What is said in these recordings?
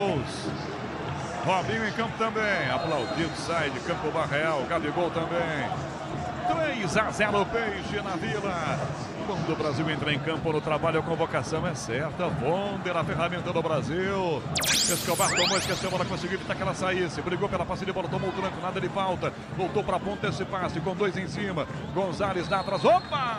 Robinho em campo também, aplaudido, sai de campo Barreal, Gabigol também. 3-0 Peixe na Vila. Quando o Brasil entra em campo no trabalho, a convocação é certa. Vonder, a ferramenta do Brasil. Escobar tomou, esqueceu a bola, conseguiu evitar que ela saísse. Brigou pela passe de bola, tomou o tranco, nada de falta. Voltou para a ponta esse passe, com 2 em cima. Gonzalez dá atrás, opa!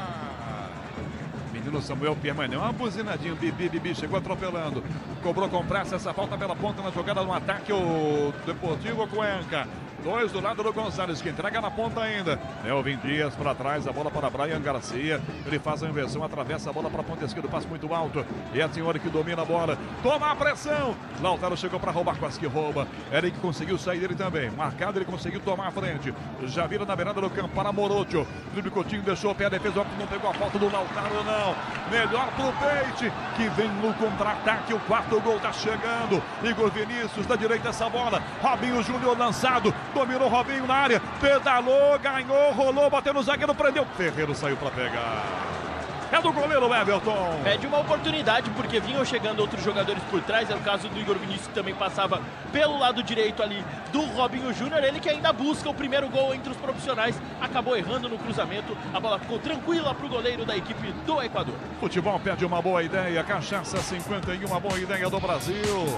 Menino Samuel Pierre, uma buzinadinha, Bibi, chegou atropelando. Cobrou com pressa essa falta pela ponta na jogada no ataque, o Deportivo Cuenca. 2 do lado do Gonzalez, que entrega na ponta ainda. Elvin Dias para trás, a bola para Brian Garcia. Ele faz a inversão, atravessa a bola para a ponta esquerda, passe muito alto. E a senhora que domina a bola, toma a pressão. Lautaro chegou para roubar, quase que rouba. Eric conseguiu sair dele também. Marcado, ele conseguiu tomar a frente. Já vira na beirada do campo para Morocho. Drible Coutinho, deixou o pé, a defesa, não pegou a falta do Lautaro, não. Melhor pro Peixe, que vem no contra-ataque. O 4º gol tá chegando. Igor Vinícius, da direita essa bola. Robinho Júnior lançado. Dominou Robinho na área, pedalou, ganhou, rolou, bateu no zagueiro, prendeu. Ferreiro saiu para pegar. É do goleiro Everton. Pede uma oportunidade, porque vinham chegando outros jogadores por trás. É o caso do Igor Vinícius, que também passava pelo lado direito ali do Robinho Júnior. Ele que ainda busca o primeiro gol entre os profissionais. Acabou errando no cruzamento. A bola ficou tranquila para o goleiro da equipe do Equador. Futebol pede uma boa ideia. Cachaça 51, uma boa ideia do Brasil.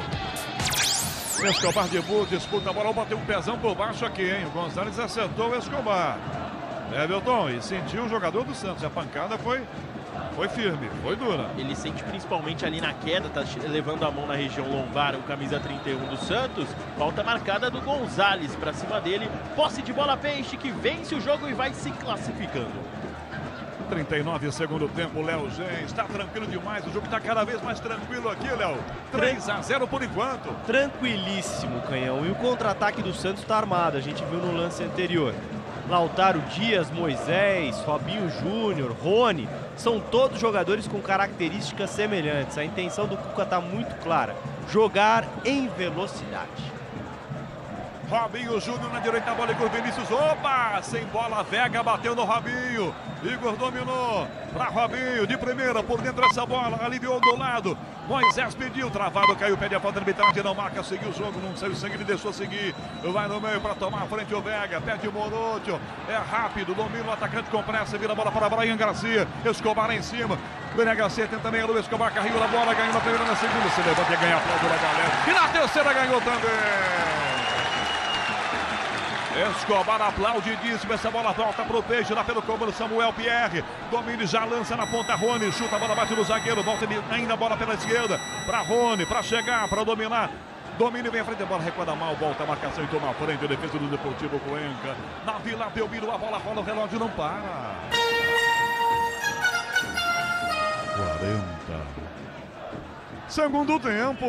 Escobar de Burro, disputa a bola, bateu um pezão por baixo aqui, hein? O Gonzalez acertou o Escobar. Everton, e sentiu o jogador do Santos. A pancada foi firme, foi dura. Ele sente principalmente ali na queda, tá levando a mão na região lombar, o camisa 31 do Santos. Falta marcada do Gonzalez para cima dele. Posse de bola Peixe, que vence o jogo e vai se classificando. 39 segundo tempo, Léo Gens, está tranquilo demais, o jogo está cada vez mais tranquilo aqui, Léo. 3-0 por enquanto. Tranquilíssimo, Canhão, e o contra-ataque do Santos está armado, a gente viu no lance anterior. Lautaro Dias, Moisés, Robinho Júnior, Rony, são todos jogadores com características semelhantes. A intenção do Cuca está muito clara, jogar em velocidade. Robinho Júnior na direita, a bola Igor Vinícius, opa, sem bola, Vega bateu no Robinho, Igor dominou para Robinho, de primeira, por dentro essa bola, aliviou do lado, Moisés pediu, travado, caiu, pede a falta de arbitragem, não marca, seguiu o jogo, não saiu sangue, ele deixou seguir, vai no meio para tomar a frente o Vega, pede o Morocho, é rápido, domina o atacante com pressa, vira a bola para Brian Garcia, Escobar em cima, Brian Garcia tenta meia do Escobar, carregou a bola, ganhou na primeira, na segunda, se levanta e ganha a aplauso da galera, e na terceira ganhou também. Escobar aplaudidíssimo, essa bola volta pro Peixe, lá pelo comando Samuel Pierre, domínio já lança na ponta, Rony, chuta a bola, bate no zagueiro, volta ainda a bola pela esquerda, para Rony, para chegar, para dominar, domínio vem à frente, a bola recuada mal, volta a marcação e toma a frente, a defesa do Deportivo Cuenca, na Vila Belmiro, a bola rola, o relógio não para. 40. Segundo tempo.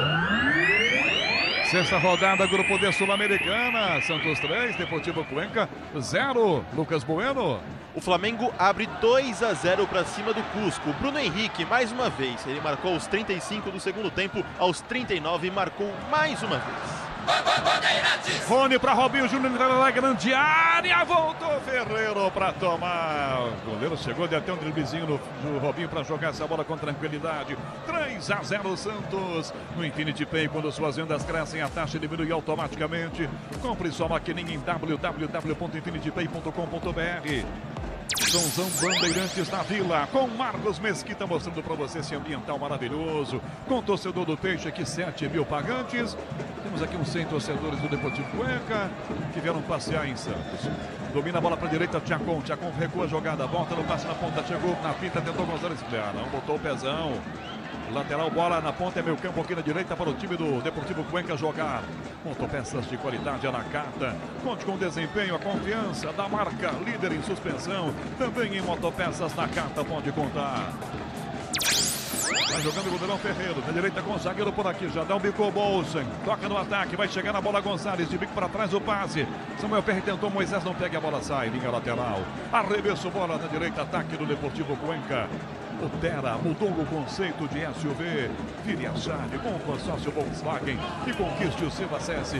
Sexta rodada, Grupo D Sul-Americana, Santos 3, Deportivo Cuenca 0. Lucas Bueno. O Flamengo abre 2-0 para cima do Cusco. O Bruno Henrique, mais uma vez, ele marcou aos 35 do segundo tempo, aos 39 marcou mais uma vez. Rony para Robinho Júnior, na grande área, voltou Ferreiro para tomar. O goleiro chegou, deu até um driblezinho no Robinho para jogar essa bola com tranquilidade. 3-0 Santos. No Infinity Pay, quando suas vendas crescem, a taxa diminui automaticamente. Compre sua maquininha em www.infinitypay.com.br. Sãozão Bandeirantes na Vila, com Marcos Mesquita mostrando para você esse ambiental maravilhoso, com o torcedor do Peixe aqui, 7.000 pagantes. Temos aqui uns 100 torcedores do Deportivo Cuenca que vieram passear em Santos. Domina a bola para a direita, Tchacon recua a jogada, volta no passe na ponta, chegou na pinta, tentou Gonzalez, não, botou o pezão. Lateral, bola na ponta, é meio campo aqui na direita para o time do Deportivo Cuenca jogar. Motopeças de qualidade, a Nakata. Conte com o desempenho, a confiança da marca líder em suspensão. Também em motopeças Nakata, pode contar. Vai jogando o goleirão Ferreiro, na direita com o zagueiro por aqui, já dá o bico Bolsen, toca no ataque, vai chegar na bola Gonzalez, de bico para trás o passe, Samuel Pierre tentou, Moisés não pega a bola, sai, linha lateral, arremesso, bola na direita, ataque do Deportivo Cuenca. O Terra mudou o conceito de SUV. Vire a chave com o consórcio Volkswagen e conquiste o seu. Acesse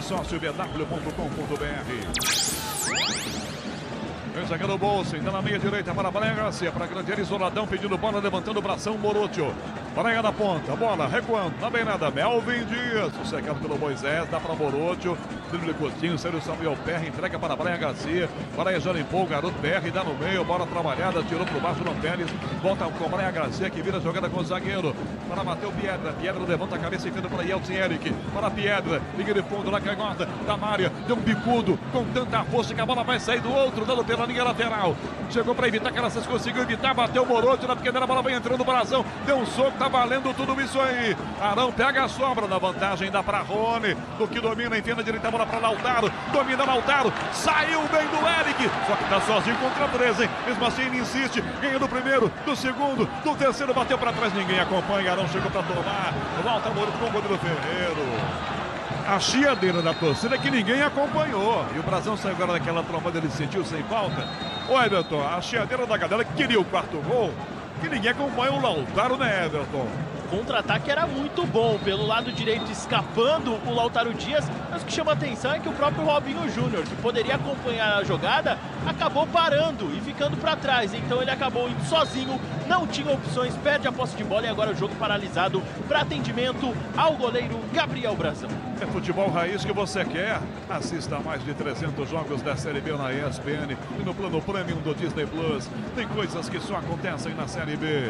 consórciobw.com.br. Vem zagueiro Bolsa, ainda na meia direita para Brian Garcia, para a grande área, isoladão, pedindo bola, levantando o bração, Morocho. Praia na ponta, bola recuando, na beirada, Melvin Dias, secado pelo Moisés, dá para Morocho, drible curtinho, Sérgio Samuel Perry, entrega para Brian Garcia, Brian já limpou o garoto Perry, dá no meio, bola trabalhada, tirou para o baixo no Pérez, volta com Brian Garcia que vira a jogada com o zagueiro, para Matheus Piedra, Piedra levanta a cabeça e fica para Yeltsin Eric, para Piedra, liga de fundo na canhota da Mária, deu um bicudo com tanta força que a bola vai sair do outro, dando pela linha lateral, chegou para evitar que ela conseguiu evitar, bateu o Morocho na pequena, a bola vai entrando no Brasão, deu um soco, tá valendo tudo isso aí. Arão pega a sobra na vantagem, dá para Rony, do que domina, enfia na direita, bola para Lautaro, domina Lautaro, saiu bem do Eric, só que tá sozinho contra 13, hein? Mesmo assim ele insiste, ganha do primeiro, do segundo, do terceiro, bateu para trás, ninguém acompanha, Arão chegou para tomar, volta Moro com o Rodrigo Ferreiro. A chiadeira da torcida que ninguém acompanhou. E o Brasão saiu agora daquela trombada, ele sentiu sem falta. Ô Everton, a chiadeira da galera que queria o quarto gol, que ninguém acompanha o Lautaro, né, Everton? O contra-ataque era muito bom, pelo lado direito escapando o Lautaro Dias, mas o que chama atenção é que o próprio Robinho Júnior, que poderia acompanhar a jogada, acabou parando e ficando para trás, então ele acabou indo sozinho, não tinha opções, perde a posse de bola e agora o jogo paralisado para atendimento ao goleiro Gabriel Brasão. É futebol raiz que você quer? Assista a mais de 300 jogos da Série B na ESPN e no plano Premium do Disney Plus. Tem coisas que só acontecem na Série B.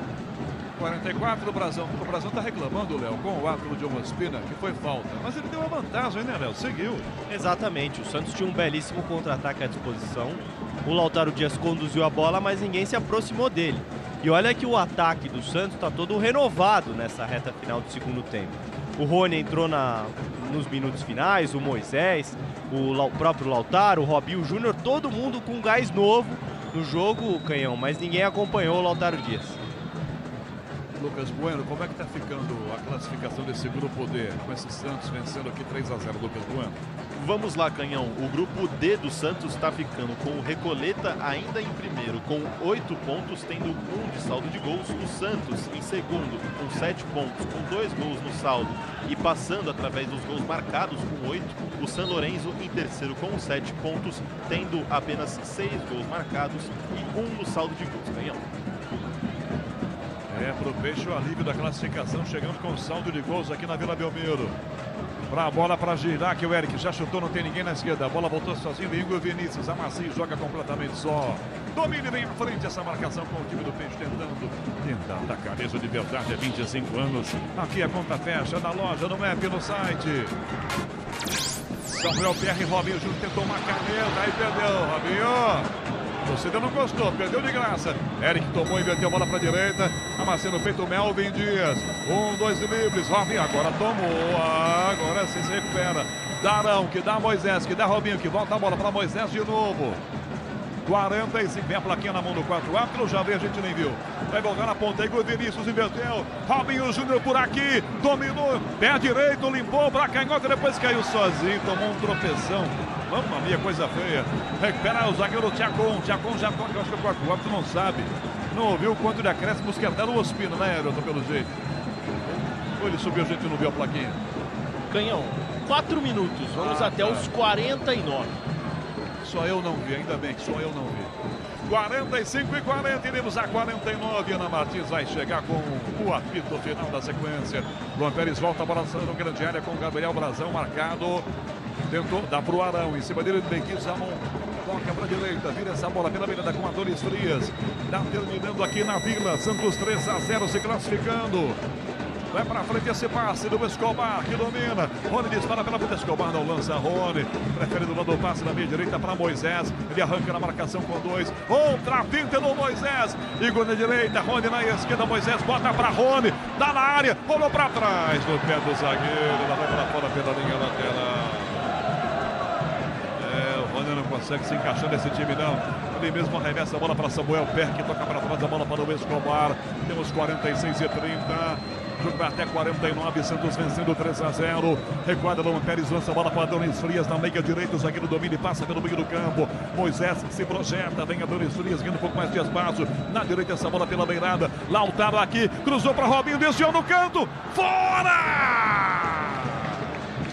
44 o Brasão está reclamando, Léo, com o ato de Ospina, que foi falta. Mas ele deu a vantagem, né, Léo? Seguiu. Exatamente, o Santos tinha um belíssimo contra-ataque à disposição. O Lautaro Dias conduziu a bola, mas ninguém se aproximou dele. E olha que o ataque do Santos está todo renovado nessa reta final do segundo tempo. O Rony entrou nos minutos finais, o Moisés, o próprio Lautaro, o Robinho Júnior, todo mundo com gás novo no jogo, Canhão, mas ninguém acompanhou o Lautaro Dias. Lucas Bueno, como é que está ficando a classificação desse grupo D, com esse Santos vencendo aqui 3-0, Lucas Bueno? Vamos lá, Canhão. O grupo D do Santos está ficando com o Recoleta ainda em primeiro, com 8 pontos, tendo 1 de saldo de gols. O Santos em segundo, com 7 pontos, com 2 gols no saldo e passando através dos gols marcados com 8. O San Lorenzo em terceiro, com 7 pontos, tendo apenas 6 gols marcados e 1 no saldo de gols, Canhão. É, pro Peixe o alívio da classificação, chegando com saldo de gols aqui na Vila Belmiro. Pra bola para girar, que o Eric já chutou, não tem ninguém na esquerda. A bola voltou sozinho, Igor Vinícius, Amaci joga completamente só. Domina bem à frente essa marcação com o time do Peixe tentando da camisa de verdade há 25 anos. Aqui a conta fecha na loja, no app, no site. Samuel Pierre, Robinho Júnior tentou uma caneta, aí perdeu, Robinho. A torcida não gostou, perdeu de graça. Eric tomou, inverteu a bola para a direita. Amacia no peito, Melvin Dias. 2 livres. Robinho agora tomou. Agora sim se recupera. Darão, que dá Moisés, que dá Robinho, que volta a bola para Moisés de novo. 45, vem a plaquinha na mão do 4-4, já veio, a gente nem viu. Vai voltar na ponta, Igor Vinícius inverteu. Robinho Júnior por aqui, dominou, pé direito, limpou para canhota, depois caiu sozinho, tomou um tropeção. Mamma mia, coisa feia. Recupera o zagueiro Thiagon já toca, eu acho que o 4-4 não sabe. Não ouviu o quanto de acréscimos que é o Ospina, né, Everton, pelo jeito. Ou ele subiu, a gente não viu a plaquinha. Canhão, 4 minutos, vamos até os 49. Só eu não vi, ainda bem que só eu não vi. 45-40, iremos a 49. Ana Martins vai chegar com o apito final da sequência. Luan Pérez volta a bola no grande área com o Gabriel Brasão marcado. Tentou dar para o Arão, em cima dele, Bequizamon. Toca para a direita, vira essa bola pela beirada com Adonis Frias. Está terminando aqui na Vila. Santos 3-0 se classificando. Vai para frente esse passe do Escobar, que domina. Rony dispara pela frente, Escobar não lança Rony. Prefere do lado do passe na meia direita para Moisés. Ele arranca na marcação com 2. Outra finta do Moisés. Igor na direita, Rony na esquerda. Moisés bota para Rony. Dá na área, rolou para trás no pé do zagueiro. Ela vai para fora pela linha lateral. O Rony não consegue se encaixar nesse time, não. Ele mesmo arremessa a bola para Samuel Perry, que toca para trás a bola para o Escobar. Temos 46-30. O jogo vai até 49, Santos vencendo 3-0. Recuada, Luan Pérez lança a bola para Adonis Frias na meia direita. O zagueiro domina e passa pelo meio do campo. Moisés se projeta, vem Adonis Frias ganhando um pouco mais de espaço. Na direita essa bola pela beirada. Lautaro aqui, cruzou para Robinho, desviou no canto. Fora!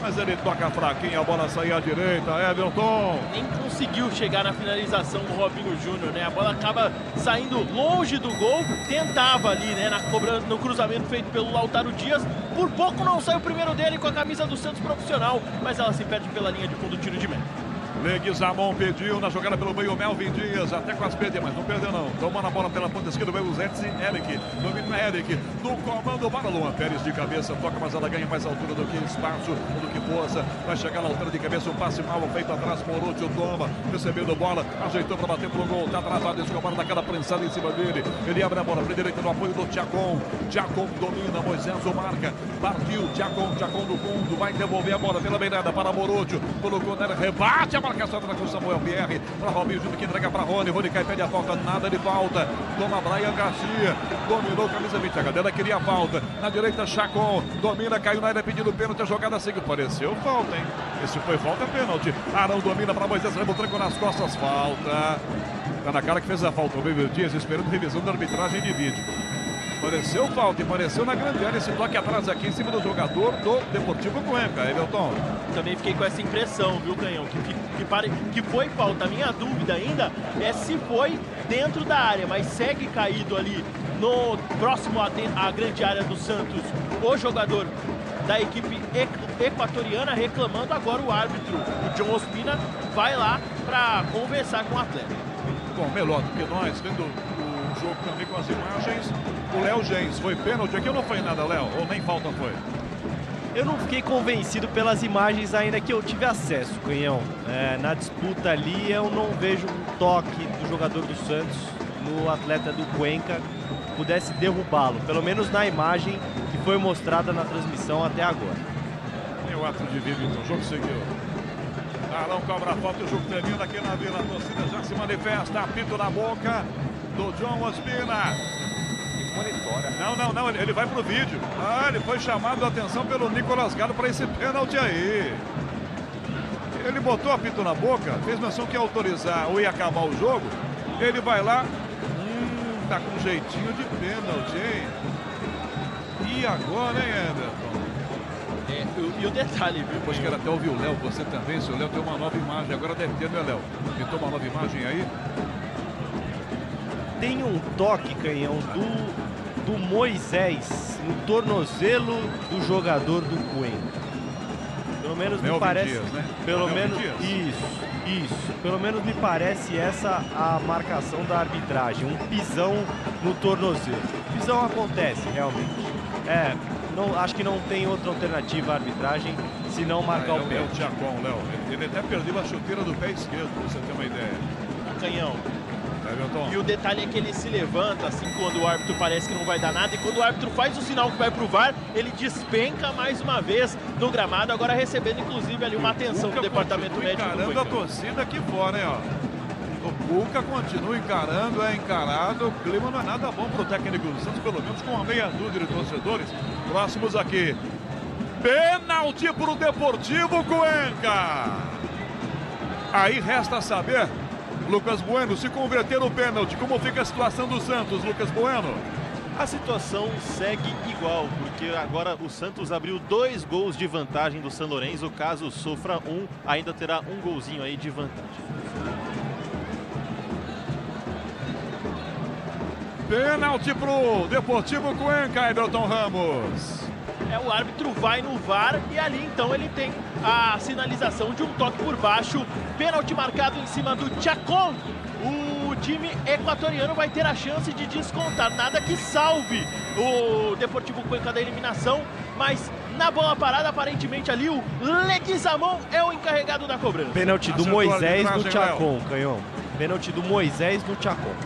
mas ele toca fraquinho, a bola saiu à direita, Everton. Nem conseguiu chegar na finalização do Robinho Júnior, né? A bola acaba saindo longe do gol, tentava ali, né, no cruzamento feito pelo Lautaro Dias. Por pouco não sai o primeiro dele com a camisa do Santos profissional, mas ela se perde pela linha de fundo, tiro de meta. Leguizamon pediu na jogada pelo meio, Melvin Dias, até quase perdeu, mas não perdeu não. Tomando a bola pela ponta esquerda, veio o Zetzi, Eric, domina Eric, no comando, para Luan Pérez de cabeça, toca, mas ela ganha mais altura do que espaço, do que força, vai chegar na altura de cabeça, um passe mal feito atrás, Morúcio toma, recebendo bola, ajeitou para bater pro gol, tá atrasado, Escobar daquela prensada em cima dele, ele abre a bola para direita no apoio do Tchacon domina, Moisés o marca, partiu, Tchacon do fundo, vai devolver a bola pela beirada para Morúcio, colocou nela, rebate a marcação com Samuel Pierre, para Robinho Júnior que entrega para Rony cai, pede a falta, nada de falta, toma Brian Garcia, dominou camisa 20, a Gadela queria a falta, na direita Chacon, domina, caiu na área pedindo pênalti, a jogada seguiu, pareceu falta, hein? Esse foi falta, pênalti, Arão domina para Moisés, leva o tranco nas costas, falta, tá na cara que fez a falta, o Bebel Dias esperando revisão da arbitragem de vídeo. Pareceu falta e pareceu na grande área esse toque atrás aqui em cima do jogador do Deportivo Cuenca, Everton. Também fiquei com essa impressão, viu, Canhão, que foi falta. A minha dúvida ainda é se foi dentro da área, mas segue caído ali no próximo à grande área do Santos o jogador da equipe equatoriana, reclamando agora o árbitro. O John Ospina vai lá para conversar com o atleta. Bom, melhor do que nós, tendo o jogo também com as imagens, o Léo Gens, foi pênalti aqui ou não foi nada, Léo? Ou nem falta foi? Eu não fiquei convencido pelas imagens ainda que eu tive acesso, Canhão. Na disputa ali eu não vejo um toque do jogador do Santos no atleta do Cuenca que pudesse derrubá-lo, pelo menos na imagem que foi mostrada na transmissão até agora. E o ato de vídeo, então, o jogo seguiu. Arão cobra a falta e o jogo termina aqui na Vila. A torcida já se manifesta, apito na boca do John Ospina. Não, ele vai pro vídeo. Ele foi chamado a atenção pelo Nicolas Galo para esse pênalti aí. Ele botou o apito na boca, fez menção que ia autorizar ou ia acabar o jogo. Ele vai lá, tá com um jeitinho de pênalti, hein? E agora, hein, Everton? E o detalhe, viu? Depois quero até ouvir o Léo, você também, se o Léo tem uma nova imagem, agora deve ter, né, Léo? Pintou uma nova imagem aí? Tem um toque, Canhão, do Moisés no tornozelo do jogador do Cuenca. Pelo menos me parece. Dias, né? Pelo menos isso. Pelo menos me parece essa a marcação da arbitragem. Um pisão no tornozelo. Pisão acontece, realmente. Não, acho que não tem outra alternativa à arbitragem se não marcar o pé. É o Tchacon, Léo. Ele até perdeu a chuteira do pé esquerdo, pra você ter uma ideia. Canhão. E o detalhe é que ele se levanta assim quando o árbitro parece que não vai dar nada, e quando o árbitro faz o sinal que vai pro VAR, ele despenca mais uma vez no gramado, agora recebendo inclusive ali uma atenção do departamento médico. Encarando a torcida aqui fora, hein, ó. O Cuca continua encarando, é encarado. O clima não é nada bom pro técnico do Santos, pelo menos com uma meia dúzia de torcedores próximos aqui. Pênalti pro Deportivo Cuenca. Aí resta saber, Lucas Bueno, se converter no pênalti, como fica a situação do Santos, Lucas Bueno? A situação segue igual, porque agora o Santos abriu 2 gols de vantagem do São Lourenço. Caso sofra um, ainda terá um golzinho aí de vantagem. Pênalti pro Deportivo Cuenca, Everton Ramos. O árbitro vai no VAR e ali então ele tem a sinalização de um toque por baixo. Pênalti marcado em cima do Tchacon. O time equatoriano vai ter a chance de descontar. Nada que salve o Deportivo Cuenca da eliminação, mas na bola parada, aparentemente ali o Leguizamon é o encarregado da cobrança. Pênalti do Moisés no Tchacon, Canhão. Pênalti do Moisés no Tchacon.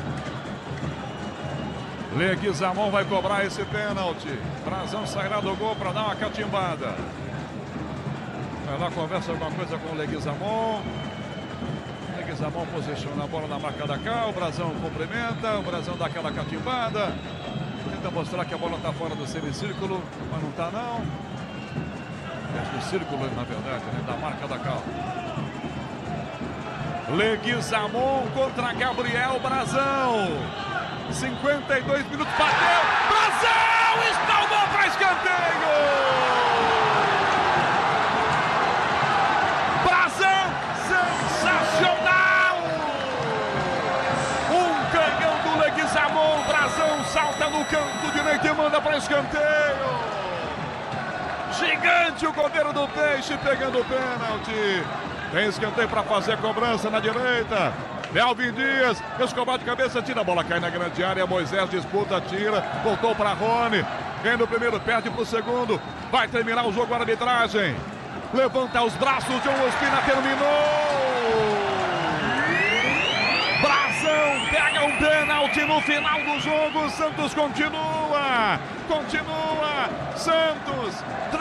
Leguizamon vai cobrar esse pênalti. Brazão sairá do gol para dar uma catimbada. Vai lá, conversa alguma coisa com o Leguizamon. Leguizamon posiciona a bola na marca da cá. O Brazão cumprimenta. O Brazão dá aquela catimbada. Tenta mostrar que a bola está fora do semicírculo, mas não está não. É do círculo, na verdade, né? Da marca da cá. Leguizamon contra Gabriel Brazão. 52 minutos, bateu, Brazão, espalmou para escanteio! goleiro do Peixe pegando o pênalti. Tem escanteio para fazer a cobrança na direita. Melvin Dias, Escobar de cabeça, tira a bola, cai na grande área. Moisés disputa, tira, voltou para Rony. Vem no primeiro, perde para o segundo. Vai terminar o jogo, a arbitragem. Levanta os braços, John Ospina terminou. Brasão pega um pênalti no final do jogo. Santos continua. Santos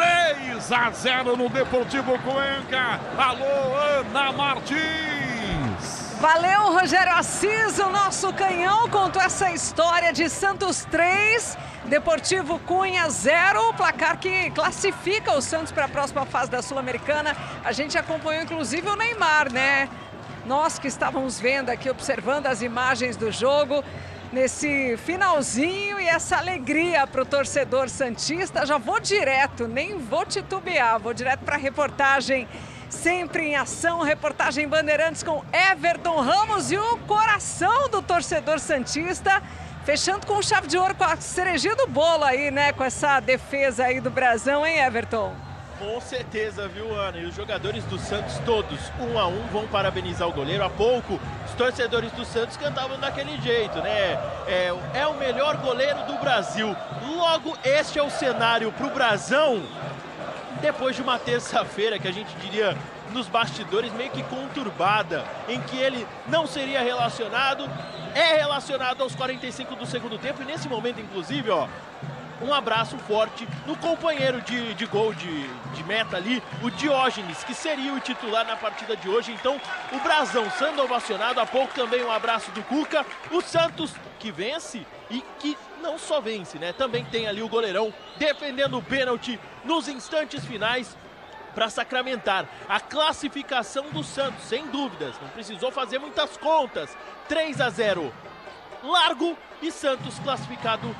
3-0 no Deportivo Cuenca. Alô, Ana Martins. Valeu, Rogério Assis, o nosso canhão contou essa história de Santos 3, Deportivo Cunha 0, o placar que classifica o Santos para a próxima fase da Sul-Americana. A gente acompanhou inclusive o Neymar, né? Nós que estávamos vendo aqui, observando as imagens do jogo, nesse finalzinho e essa alegria para o torcedor santista. Já vou direto, nem vou titubear, vou direto para a reportagem Sempre em Ação, reportagem Bandeirantes com Everton Ramos e o coração do torcedor santista, fechando com chave de ouro, com a cerejinha do bolo aí, né, com essa defesa aí do Brasão, hein, Everton? Com certeza, viu, Ana? E os jogadores do Santos todos, 1 a 1, vão parabenizar o goleiro. Há pouco, os torcedores do Santos cantavam daquele jeito, né? É o melhor goleiro do Brasil. Logo, este é o cenário para o Brasão, depois de uma terça-feira que a gente diria nos bastidores meio que conturbada, em que ele não seria relacionado, é relacionado aos 45 do segundo tempo. E nesse momento, inclusive, ó, um abraço forte no companheiro de gol de meta ali, o Diógenes, que seria o titular na partida de hoje. Então, o Brasão sendo ovacionado. Há pouco também um abraço do Cuca. O Santos que vence e que não só vence, né? Também tem ali o goleirão defendendo o pênalti nos instantes finais para sacramentar a classificação do Santos, sem dúvidas. Não precisou fazer muitas contas. 3-0 largo e Santos classificado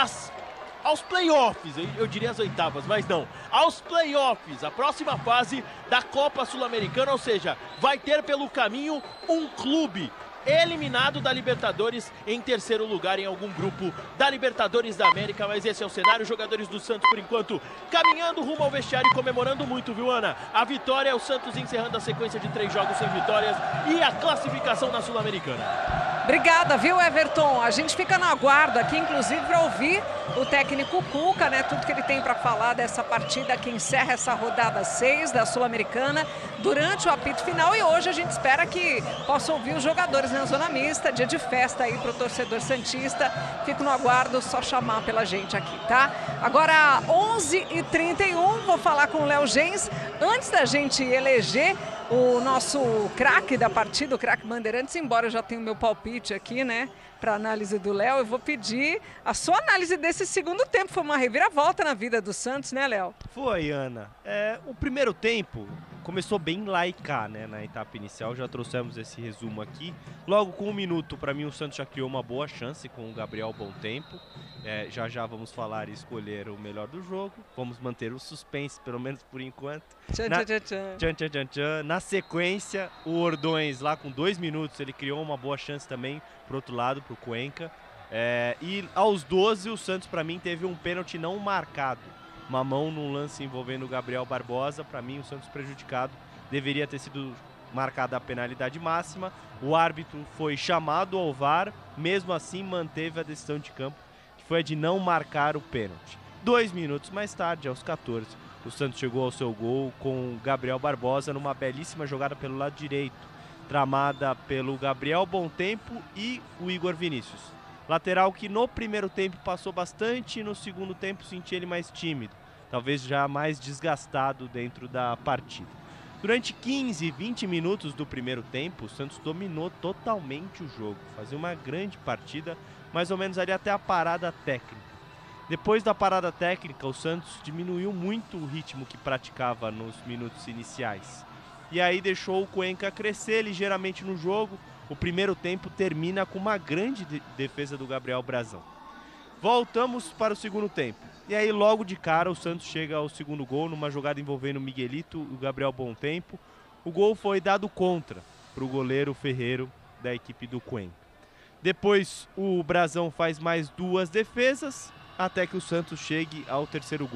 aos playoffs, eu diria as oitavas, mas não, aos playoffs, a próxima fase da Copa Sul-Americana, ou seja, vai ter pelo caminho um clube eliminado da Libertadores em terceiro lugar em algum grupo da Libertadores da América, mas esse é o cenário. Os jogadores do Santos, por enquanto, caminhando rumo ao vestiário e comemorando muito, viu, Ana? A vitória, o Santos encerrando a sequência de 3 jogos sem vitórias e a classificação na Sul-Americana. Obrigada, viu, Everton? A gente fica no aguardo aqui, inclusive, para ouvir o técnico Cuca, né? Tudo que ele tem para falar dessa partida que encerra essa rodada 6 da Sul-Americana durante o apito final. E hoje a gente espera que possa ouvir os jogadores na zona mista, dia de festa aí para o torcedor santista. Fico no aguardo, só chamar pela gente aqui, tá? Agora, 11h31, vou falar com o Léo Gens. Antes da gente eleger o nosso craque da partida, o craque Bandeirantes, embora eu já tenha o meu palpite aqui, né, para análise do Léo, eu vou pedir a sua análise desse segundo tempo. Foi uma reviravolta na vida do Santos, né, Léo? Foi, Ana. O primeiro tempo começou bem lá e cá, né, na etapa inicial. Já trouxemos esse resumo aqui. Logo com 1 minuto, para mim, o Santos já criou uma boa chance com o Gabriel Bom Tempo. Já vamos falar e escolher o melhor do jogo. Vamos manter o suspense, pelo menos por enquanto. Na sequência, o Ordões, lá com 2 minutos, ele criou uma boa chance também pro outro lado, pro Cuenca. E aos 12, o Santos, para mim, teve um pênalti não marcado. Uma mão num lance envolvendo o Gabriel Barbosa. Para mim, o Santos prejudicado. Deveria ter sido marcada a penalidade máxima. O árbitro foi chamado ao VAR. Mesmo assim, manteve a decisão de campo, que foi a de não marcar o pênalti. 2 minutos mais tarde, aos 14, o Santos chegou ao seu gol com o Gabriel Barbosa numa belíssima jogada pelo lado direito, tramada pelo Gabriel Bom Tempo e o Igor Vinícius. Lateral que no primeiro tempo passou bastante e no segundo tempo senti ele mais tímido, talvez já mais desgastado dentro da partida. Durante 15, 20 minutos do primeiro tempo, o Santos dominou totalmente o jogo, fazia uma grande partida, mais ou menos ali até a parada técnica. Depois da parada técnica, o Santos diminuiu muito o ritmo que praticava nos minutos iniciais. E aí deixou o Cuenca crescer ligeiramente no jogo. O primeiro tempo termina com uma grande defesa do Gabriel Brasão. Voltamos para o segundo tempo. E aí logo de cara o Santos chega ao segundo gol numa jogada envolvendo o Miguelito e o Gabriel Bom Tempo. O gol foi dado contra para o goleiro Ferreiro da equipe do Cuenca. Depois o Brasão faz mais 2 defesas até que o Santos chegue ao terceiro gol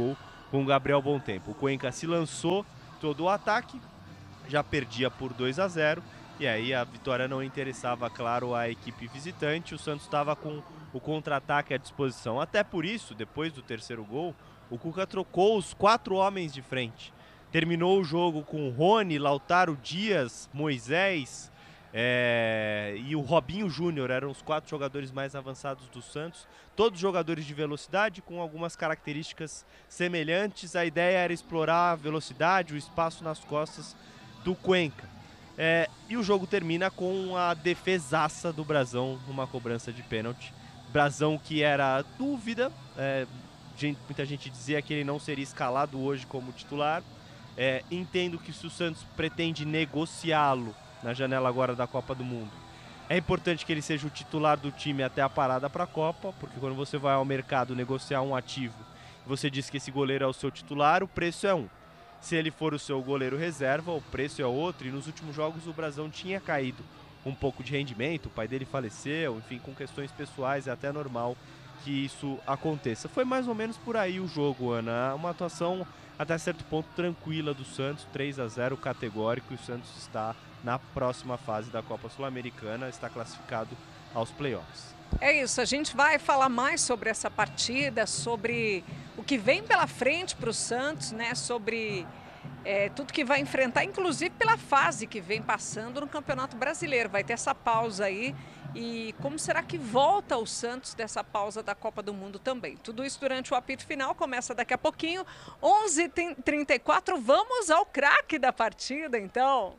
com o Gabriel Bom Tempo. O Cuenca se lançou todo o ataque, já perdia por 2-0, e aí a vitória não interessava, claro, a equipe visitante. O Santos estava com o contra-ataque à disposição. Até por isso, depois do terceiro gol, o Cuca trocou os 4 homens de frente. Terminou o jogo com Rony, Lautaro Dias, Moisés e o Robinho Júnior. Eram os 4 jogadores mais avançados do Santos. Todos jogadores de velocidade, com algumas características semelhantes. A ideia era explorar a velocidade, o espaço nas costas do Cuenca. E o jogo termina com a defesaça do Brazão numa cobrança de pênalti. Brazão que era dúvida, muita gente dizia que ele não seria escalado hoje como titular. Entendo que se o Santos pretende negociá-lo na janela agora da Copa do Mundo, é importante que ele seja o titular do time até a parada para a Copa, porque quando você vai ao mercado negociar um ativo e você diz que esse goleiro é o seu titular, o preço é um. Se ele for o seu goleiro reserva, o preço é outro. E nos últimos jogos o Brazão tinha caído um pouco de rendimento, o pai dele faleceu, enfim, com questões pessoais, é até normal que isso aconteça. Foi mais ou menos por aí o jogo, Ana. Uma atuação até certo ponto tranquila do Santos, 3-0 categórico, e o Santos está na próxima fase da Copa Sul-Americana, está classificado aos playoffs. É isso, a gente vai falar mais sobre essa partida, sobre o que vem pela frente para o Santos, né? Sobre tudo que vai enfrentar, inclusive pela fase que vem passando no Campeonato Brasileiro. Vai ter essa pausa aí. E como será que volta o Santos dessa pausa da Copa do Mundo também? Tudo isso durante o apito final, começa daqui a pouquinho, 11h34. Vamos ao craque da partida, então.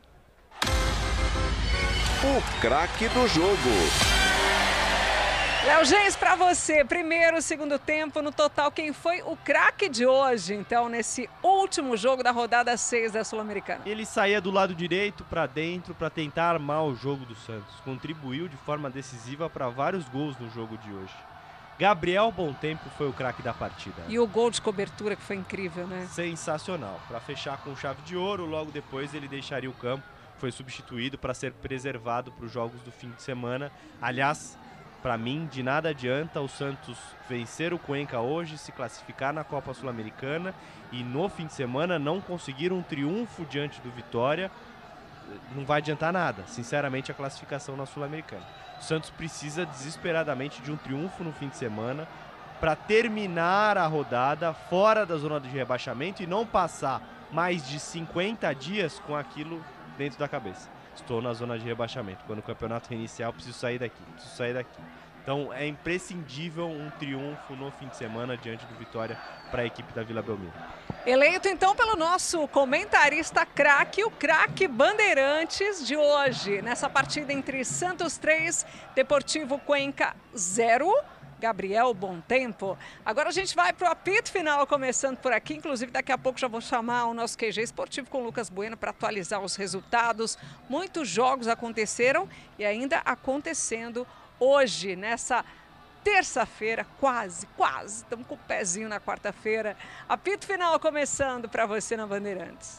O craque do jogo. Léo Gens, para você, primeiro, segundo tempo, no total, quem foi o craque de hoje, então, nesse último jogo da rodada 6 da Sul-Americana? Ele saía do lado direito para dentro para tentar armar o jogo do Santos. Contribuiu de forma decisiva para vários gols no jogo de hoje. Gabriel Bom Tempo foi o craque da partida. E o gol de cobertura que foi incrível, né? Sensacional. Para fechar com chave de ouro, logo depois ele deixaria o campo. Foi substituído para ser preservado para os jogos do fim de semana. Aliás, para mim, de nada adianta o Santos vencer o Cuenca hoje, se classificar na Copa Sul-Americana e no fim de semana não conseguir um triunfo diante do Vitória. Não vai adiantar nada, sinceramente, a classificação na Sul-Americana. O Santos precisa desesperadamente de um triunfo no fim de semana para terminar a rodada fora da zona de rebaixamento e não passar mais de 50 dias com aquilo dentro da cabeça. Estou na zona de rebaixamento. Quando o campeonato reiniciar, preciso sair daqui. Então é imprescindível um triunfo no fim de semana diante do Vitória para a equipe da Vila Belmiro. Eleito então pelo nosso comentarista craque, o craque Bandeirantes de hoje, nessa partida entre Santos 3, Deportivo Cuenca 0. Gabriel Bom Tempo. Agora a gente vai para o apito final, começando por aqui. Inclusive, daqui a pouco já vou chamar o nosso QG esportivo com o Lucas Bueno para atualizar os resultados. Muitos jogos aconteceram e ainda acontecendo hoje, nessa terça-feira, quase. Estamos com o pezinho na quarta-feira. Apito final começando para você na Bandeirantes.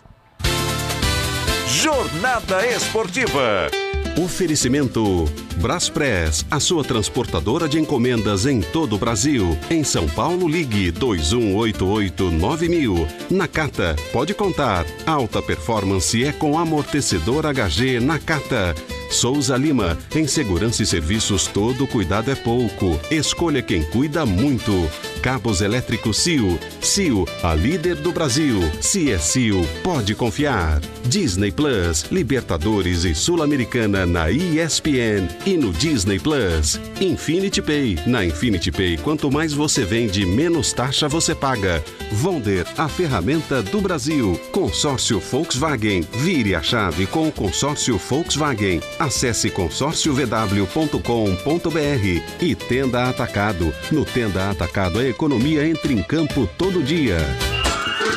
Jornada Esportiva. Oferecimento Braspress, a sua transportadora de encomendas em todo o Brasil. Em São Paulo, ligue 2188-9000. Nakata, pode contar. Alta performance é com amortecedor HG Nakata. Souza Lima, em segurança e serviços todo cuidado é pouco. Escolha quem cuida muito. Cabos elétricos CIO. CIO, a líder do Brasil. Se é CIO, pode confiar. Disney Plus, Libertadores e Sul-Americana na ESPN e no Disney Plus. Infinity Pay. Na Infinity Pay, quanto mais você vende, menos taxa você paga. Vonder, a ferramenta do Brasil. Consórcio Volkswagen. Vire a chave com o consórcio Volkswagen. Acesse consórciovw.com.br e Tenda Atacado. No Tenda Atacado, a economia entra em campo todo dia.